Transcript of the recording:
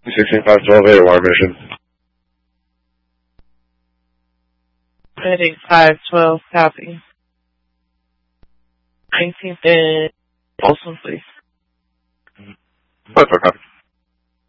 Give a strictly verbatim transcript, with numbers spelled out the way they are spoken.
sixteen five twelve eight, water mission. Heading five twelve, copy. nineteenth and Folsom, please. What, copy?